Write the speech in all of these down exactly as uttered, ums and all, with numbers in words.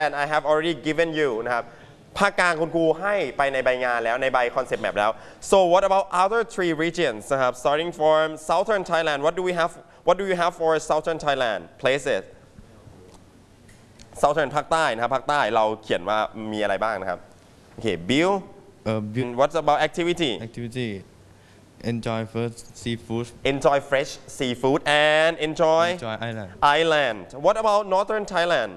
and I have already given you นะครับภาคกลางคุณครูให้ไปในใบงานแล้วในใบ concept map แล้ว so what about other three regions นะครับ starting from southern Thailand what do we have what do you have for southern Thailand places southern ภาคใต้นะครับภาคใต้เราเขียนว่ามีอะไรบ้างนะครับโอเค Bill what's about activity activity enjoy fresh seafood enjoy fresh seafood and enjoy enjoy island island what about northern Thailand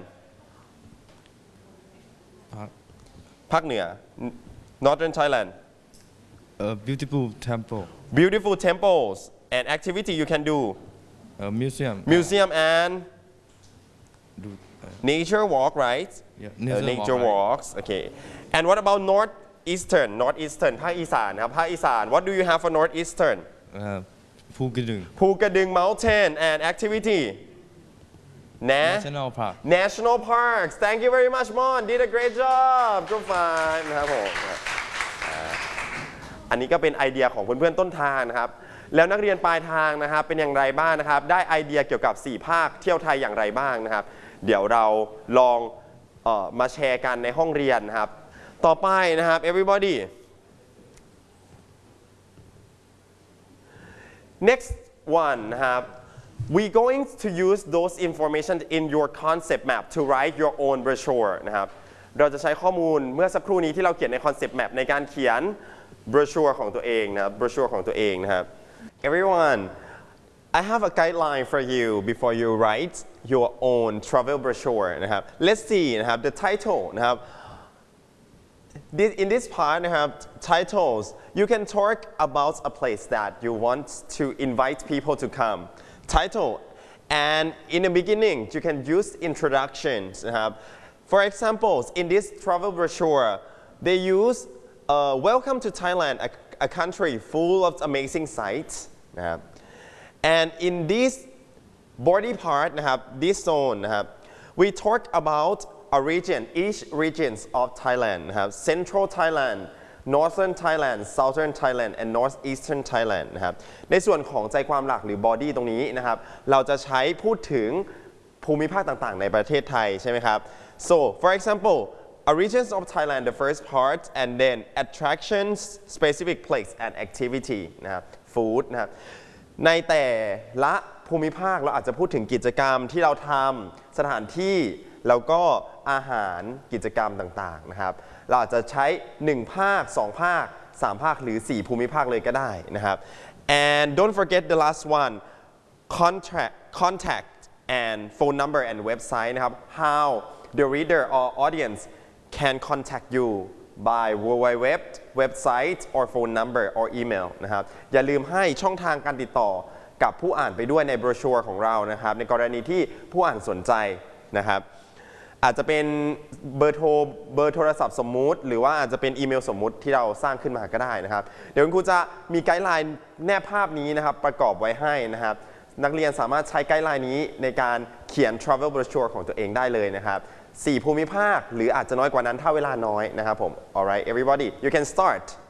ภาคเหนือ northern Thailand a beautiful temple beautiful temples and activity you can do a museum museum and do, uh, nature walk right yeah, nature, uh, nature walk, walks right. Okay and what about northeastern northeastern ภาคอีสานครับภาคอีสาน what do you have for northeastern uh, ภูกระดึงภูกระดึง mountain and activity national park national parks thank you very much Mon did a great job good fun นะครับผมอันนี้ก็เป็นไอเดียของเพื่อนๆต้นทางนะครับแล้วนักเรียนปลายทางนะครับเป็นอย่างไรบ้างนะครับได้ไอเดียเกี่ยวกับสี่ภาคเที่ยวไทยอย่างไรบ้างนะครับเดี๋ยวเราลองเอ่อมาแชร์กันในห้องเรียนนะครับต่อไปนะครับ everybody next one นะครับwe going to use those information in your concept map to write your own brochure นะครับเราจะใช้ข้อมูลเมื่อสักครู่นี้ที่เราเขียนใน concept map ในการเขียน brochure ของตัวเองนะครับ brochure ของตัวเองนะครับ everyone I have a guideline for you before you write your own travel brochure นะครับ let's see นะครับ the title นะครับ in this part นะครับ titles you can talk about a place that you want to invite people to come title and in the beginning you can use introductions นะครับ for example in this travel brochure they use uh, welcome to Thailand a, a country full of amazing sights นะครับ and in this body part นะครับ this zone นะครับ we talk about a region each regions of Thailand นะครับ Central Thailand Northern Thailand Southern Thailand and Northeastern Thailand นะครับในส่วนของใจความหลักหรือ body ตรงนี้นะครับเราจะใช้พูดถึงภูมิภาคต่างๆในประเทศไทยใช่ไหมครับ so for example a regions of Thailand the first part and then attractions specific place and activity นะครับ food นะครับในแต่ละภูมิภาคเราอาจจะพูดถึงกิจกรรมที่เราทำสถานที่แล้วก็อาหารกิจกรรมต่างๆนะครับเราอาจจะใช้หนึ่งภาคสองภาคสามภาคหรือสี่ภูมิภาคเลยก็ได้นะครับ and don't forget the last one contact contact and phone number and website นะครับ how the reader or audience can contact you by www website or phone number or email นะครับอย่าลืมให้ช่องทางการติดต่อกับผู้อ่านไปด้วยในโบรชัวร์ของเรานะครับในกรณีที่ผู้อ่านสนใจนะครับอาจจะเป็นเบอร์โทรเบอร์โทรศัพท์สมมุติหรือว่าอาจจะเป็นอีเมลสมมุติที่เราสร้างขึ้นมาก็ได้นะครับเดี๋ยวคุณครูจะมีไกด์ไลน์แนบภาพนี้นะครับประกอบไว้ให้นะครับนักเรียนสามารถใช้ไกด์ไลน์นี้ในการเขียน travel brochure ของตัวเองได้เลยนะครับสี่ภูมิภาคหรืออาจจะน้อยกว่านั้นถ้าเวลาน้อยนะครับผม alright everybody you can start